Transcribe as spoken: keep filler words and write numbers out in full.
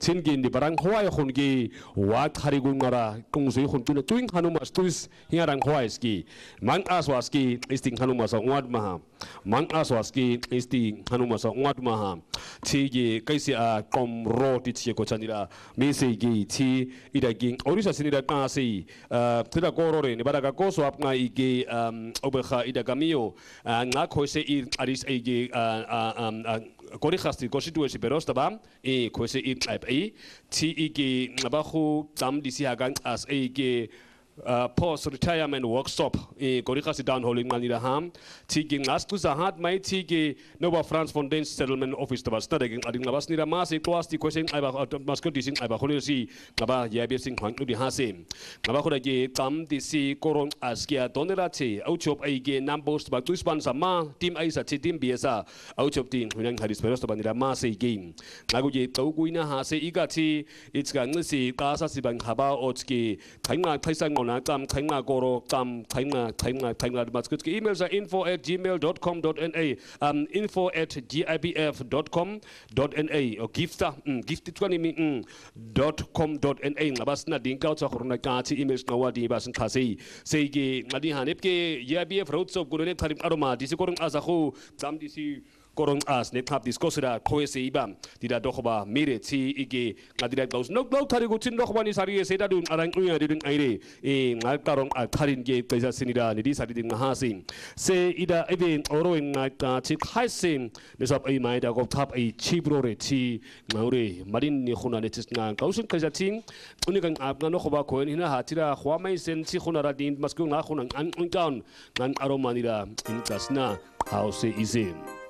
Chin di barang Hawaii hongi wat hari gungara kungzui hun tuna tuing hanumas tuis hingarang Hawaii ski mang aswaski isting hanumasa uad maha mang aswaski isting hanumasa uad maha Tigi kaisi a kom roti tsi ko chanira mesi gi ti ida ging orisa sinira kasi tira korore ni baraka koso apnga igi obekha ida gamio nga khoise i aris igi kori khasti constituency peros tabam e khoise i type e ti igi nabahu tam disi hagang as igi Uh, post retirement workshop e korikasi down holding manira ham tigi ngas tu zahat mai tigi Nova France Foundation settlement office tabas na deging ading labas nira mas e class ti question aiba masker dising aiba kholi si ngaba yabe sing hang nu di hasim ngaba khoda ge tam disi korong askia donera che auchop ai ge numbers ba tu span sama team ai sa chi team biasa auchop tin hunang hadis peros tabanira mas e game ngagu ge tau guina ha se iga ti it's ga ngsi ka sa si bang haba otski thainga thaisang na tam thainga goro tam thainga thainga thainga maskut ki emails are info at gmail dot com dot na um info at gibf dot com dot na or gifta gift twenty mi dot com dot na ngabas na ding ka cha khurna ka chi emails ngawadi basan khasi seigi ngadi hanep ke gibf roads of gurune tharim aroma disi korong azakhu tam disi korong as ne thap discosira khoese ibam dida dokhoba mere chi ige ngadira gaus nok nok thari go chin dokhoba ni sari se da dun arang uya ding aire e ngal karong a tharin ge kaisa sinida ni di sari ding ha sin se ida even oro nga ka chi khaisin ne sap ai mai da go thap ai chi bro re chi ngaure marin ni khuna ne tis nga kausun kaisa ting unikan ap nga nokhoba khoen hina hatira khwa mai sen chi khuna ra din masku nga khuna an un down ngan aromanira in kasna how se izin